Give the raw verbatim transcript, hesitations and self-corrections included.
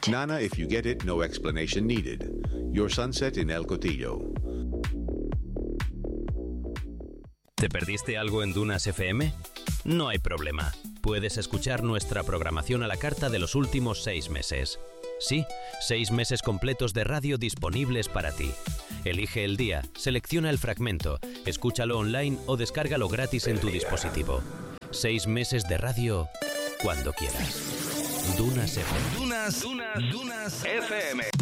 Nana, if you get it, no explanation needed. Your sunset in El Cotillo. ¿Te perdiste algo en Dunas F M? No hay problema. Puedes escuchar nuestra programación a la carta de los últimos seis meses. Sí, seis meses completos de radio disponibles para ti. Elige el día, selecciona el fragmento, escúchalo online o descárgalo gratis en tu dispositivo. Seis meses de radio cuando quieras. Dunas F M. Dunas, Dunas, Dunas F M.